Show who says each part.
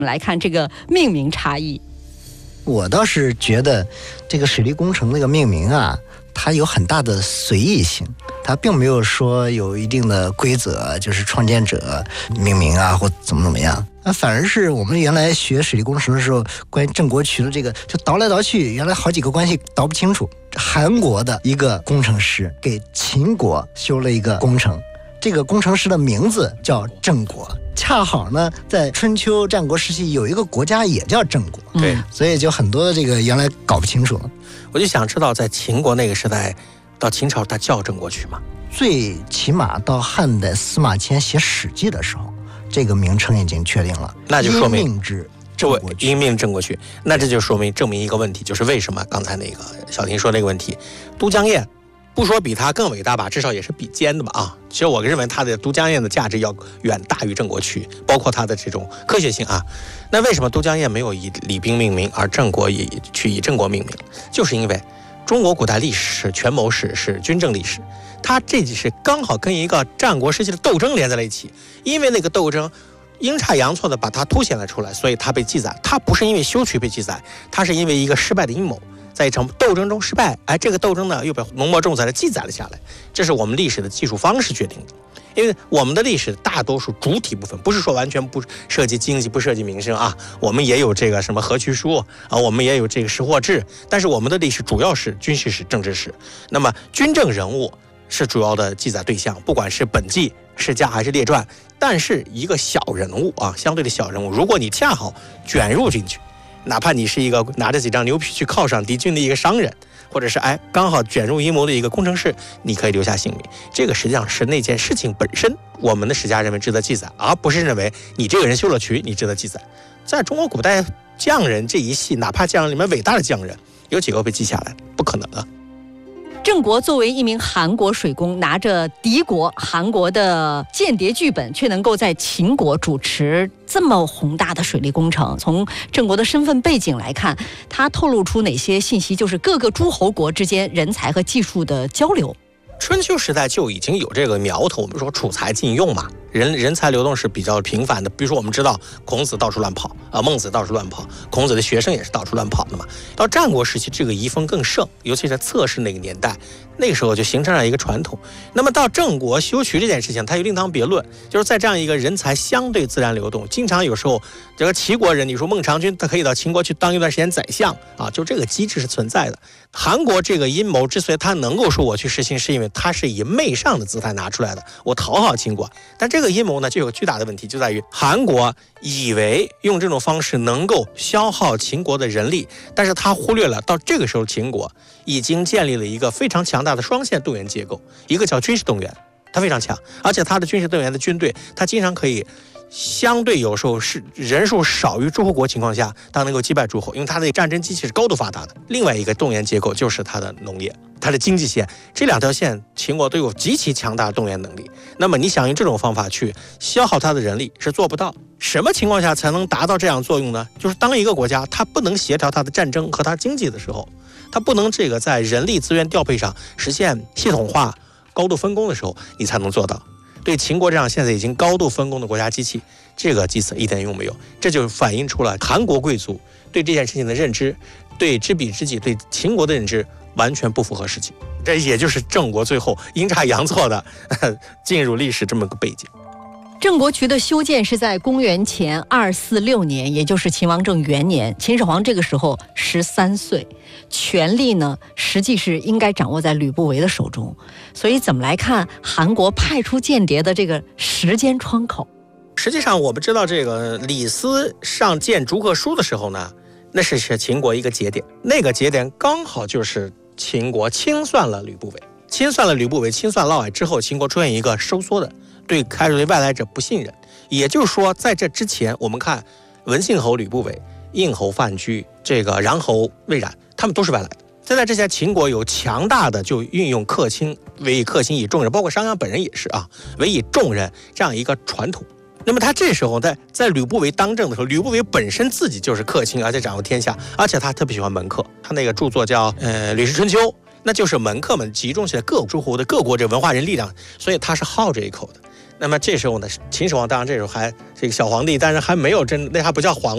Speaker 1: 我们来看这个命名差异。
Speaker 2: 我倒是觉得这个水利工程那个命名啊，它有很大的随意性，它并没有说有一定的规则，就是创建者命名啊或怎么样。反而是我们原来学水利工程的时候，关于郑国渠的这个就倒来倒去，原来好几个关系倒不清楚。韩国的一个工程师给秦国修了一个工程，这个工程师的名字叫郑国，恰好呢在春秋战国时期有一个国家也叫郑国，
Speaker 3: 对，
Speaker 2: 所以就很多的这个原来搞不清楚。
Speaker 3: 我就想知道，在秦国那个时代，到秦朝他叫郑国渠吗？
Speaker 2: 最起码到汉代司马迁写《史记》的时候，这个名称已经确定了，
Speaker 3: 那就说明
Speaker 2: 因命之
Speaker 3: 因命郑国渠。那这就证明一个问题，就是为什么刚才那个小婷说那个问题，都江堰不说比他更伟大吧，至少也是比肩的吧啊。其实我认为他的都江堰的价值要远大于郑国渠，包括他的这种科学性啊。那为什么都江堰没有以李冰命名，而郑国以郑国命名？就是因为中国古代历史权谋史是军政历史，它这是刚好跟一个战国时期的斗争连在了一起，因为那个斗争阴差阳错的把它凸显了出来，所以它被记载。它不是因为修渠被记载，它是因为一个失败的阴谋，在一场斗争中失败，这个斗争呢又被浓墨重彩的记载了下来。这是我们历史的技术方式决定的。因为我们的历史大多数主体部分不是说完全不涉及经济不涉及民生啊，我们也有这个什么河渠书啊，我们也有这个识货志，但是我们的历史主要是军事史、政治史。那么军政人物是主要的记载对象，不管是本纪、世家还是列传。但是一个小人物啊，相对的小人物，如果你恰好卷入进去，哪怕你是一个拿着几张牛皮去犒赏敌军的一个商人，或者是刚好卷入阴谋的一个工程师，你可以留下性命。这个实际上是那件事情本身，我们的史家认为值得记载，而不是认为你这个人修了渠你值得记载。在中国古代匠人这一系，哪怕匠人里面伟大的匠人，有几个被记下来？不可能啊。
Speaker 1: 郑国作为一名韩国水工，拿着敌国韩国的间谍剧本，却能够在秦国主持这么宏大的水利工程。从郑国的身份背景来看，他透露出哪些信息？就是各个诸侯国之间人才和技术的交流。
Speaker 3: 春秋时代就已经有这个苗头，我们说储才禁用嘛，人才流动是比较频繁的。比如说我们知道孔子到处乱跑啊，孟子到处乱跑，孔子的学生也是到处乱跑的嘛。到战国时期，这个遗风更盛，尤其是侧室那个年代，那个时候就形成了一个传统。那么到郑国修渠这件事情，它又另当别论，就是在这样一个人才相对自然流动，经常有时候这个齐国人，你说孟尝君他可以到秦国去当一段时间宰相啊，就这个机制是存在的。韩国这个阴谋之所以他能够说我去实行，是因为他是以媚上的姿态拿出来的，我讨好秦国。但这个阴谋呢，就有巨大的问题，就在于韩国以为用这种方式能够消耗秦国的人力，但是他忽略了到这个时候秦国已经建立了一个非常强大的双线动员结构，一个叫军事动员，它非常强，而且它的军事动员的军队，它经常可以相对有时候是人数少于诸侯国情况下，它能够击败诸侯，因为它的战争机器是高度发达的。另外一个动员结构就是它的农业，它的经济线，这两条线秦国都有极其强大的动员能力。那么你想用这种方法去消耗它的人力是做不到。什么情况下才能达到这样作用呢？就是当一个国家它不能协调它的战争和它经济的时候，它不能在人力资源调配上实现系统化高度分工的时候，你才能做到。对秦国这样现在已经高度分工的国家机器，这个计策一点用没有。这就反映出了韩国贵族对这件事情的认知，对知彼知己，对秦国的认知完全不符合实际。这也就是郑国最后阴差阳错的进入历史这么个背景。
Speaker 1: 郑国渠的修建是在公元前246年，也就是秦王政元年。秦始皇这个时候13岁，权力呢实际是应该掌握在吕不韦的手中。所以怎么来看韩国派出间谍的这个时间窗口？
Speaker 3: 实际上我们知道，这个李斯上谏逐客书的时候呢，那是秦国一个节点，那个节点刚好就是秦国清算了吕不韦，清算嫪毐之后，秦国出现一个收缩的，对开始对外来者不信任。也就是说，在这之前，我们看文信侯吕不韦、应侯范雎、这个穰侯魏冉，他们都是外来的。在之前，秦国有强大的就运用客卿，委以客卿以重任，包括商鞅本人也是啊，委以重任这样一个传统。那么他这时候在吕不韦当政的时候，吕不韦本身自己就是客卿，而且掌握天下，而且他特别喜欢门客。他那个著作叫《吕氏春秋》，那就是门客们集中起来各诸侯的各国这文化人力量，所以他是好这一口的。那么这时候呢，秦始皇当然这时候还这个小皇帝，但是还没有那还不叫皇